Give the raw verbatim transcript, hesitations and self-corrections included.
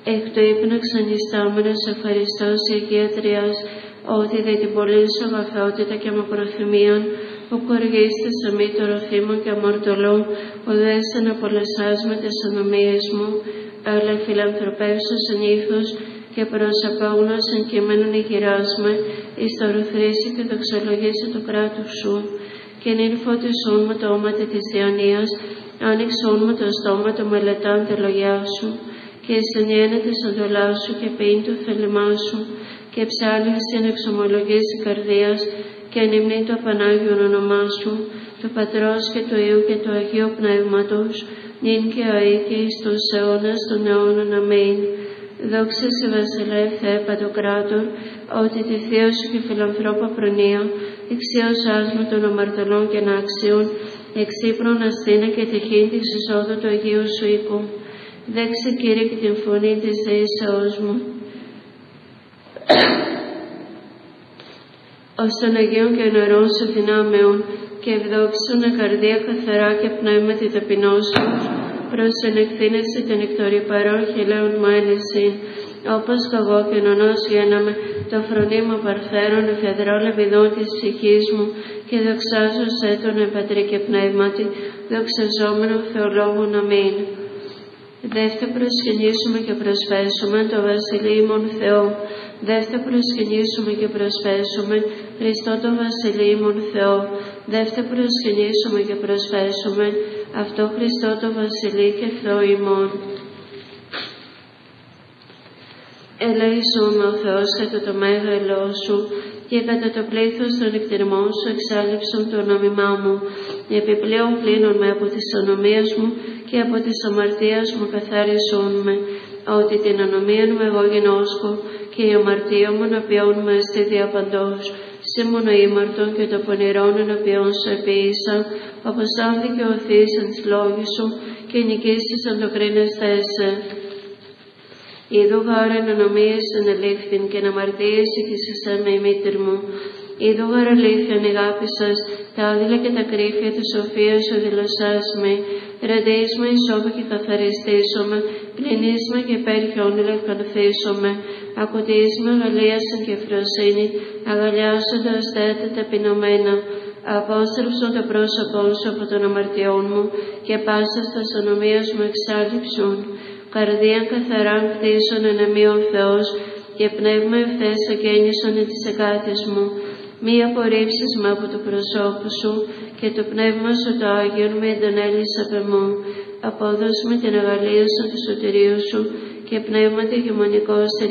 εκ του ύπνου ξενιστάμενος ευχαριστώ σε Αγία Τριάς, ότι δε την πολλή σου αγαθότητα και αμοπροθυμίαν, που χορηγήσετε σε μη τωροφήμων και αμαρτωλών, οδέστε να απολεσάς με τις ανομίες μου, αλλά φιλανθρωπεύσου συνήθως και προς απόγνως εν κειμένων ηγυράσμε, εις το ρουθρήσει και δοξολογήσει του κράτους σου. Και νυν φωτισούν με το όματι της διανοίας, άνοιξούν με το στόμα το μελετάν τη λογιά σου, και συνένε της οδολάς σου και ποιήν του θέλημά σου, και ψάλισιν εξομολογής καρδίας, και ανυμνεί το Πανάγιον όνομά σου, του Πατρός και του Υιού και του Αγίου Πνεύματος, νυν και αεί και εις τους αιώνας των αιώνων. Αμήν. Δόξα σε βασιλεύ Θεέ Παντοκράτορ, ότι τη θεία σου και φιλανθρώπα προνοία, εξίωσάς με των αμαρτωλών και ανάξιων, εξύπνων ασθήνα και τυχήν της εισόδου του Αγίου σου οίκου. Δέξε Κύριε και την φωνή της δεήσεώς μου. Ως των Αγίων και νερών σου δυνάμεων, και ευδόξουν καρδία καθαρά και πνεύματι ταπεινώσεως, προς την εκθήνευση την εκτορυπαρών χειλαίων μάλισιν, όπως καγώ και νονός γέναμε το φρονήμα παρθέρων εφεδρό λεβιδών της ψυχής μου, και δοξάζω σε τον Πατρί και Πνεύματι, δοξαζόμενον Θεολόγων. Αμήν. Δεύτε προσκυνήσουμε και προσφέσουμε το Βασιλείμον Θεό. Δεύτε προσκυνήσουμε και προσφέσουμε Χριστό το Βασιλείμον Θεό. Δεύτε προσκυνήσουμε και προσφέσουμε αυτό Χριστό το Βασιλεί και Θεό ημών. Ελέησον ο Θεός κατά το μέγα ελαιό σου, και κατά το πλήθος των εκτιμών σου εξάλληψον το νόμιμά μου. Επιπλέον πλύνον με από τις ανομίες μου, και από τις αμαρτίας μου καθάρισον με, ότι την ανομίαν μου εγώ γινώσκω, και η αμαρτία μου ενωπιών με εστί διαπαντός. Σήμων ο ήμαρτον και το πονηρόν ενωπιών σου επίησα, όπως αν δικαιωθείς εν τις λόγεις σου, και νικήσεις αν το κρίνεστε εσέ. Είδου γάρα εν ανομίες ενελήφθην, και εν αμαρτίες ηχήσεσαι με η μήτηρ μου. Είδου γάρα αλήθειαν αγάπησας, τα άδειλα και τα κρύφια της σοφίας σου δηλωσάς με. Ραντείσμε ισόβου και καθαριστήσομαι, πλυνίσμε και υπέρχιον λευκανθήσομαι. Ακουτίσμε αγαλίασαν και φροσύνη, αγαλιάσοντας δε τα ταπεινωμένα. Απόστρεψον το πρόσωπό σου από των αμαρτιών μου, και πάσας τας ανομίας μου εξάλληψον. Καρδίαν καθαράν κτίσον εν εμείων Θεός, και πνεύμα ευθές αγέννησον εν τις εκάτες μου. Μη απορρίψεις με από το προσώπου σου, και το πνεύμα σου το Άγιον με εντανέλεις απ' εμού. Απόδοσ' με την αγαλίασον του σωτηρίου σου, και πνεύματι γεμονικό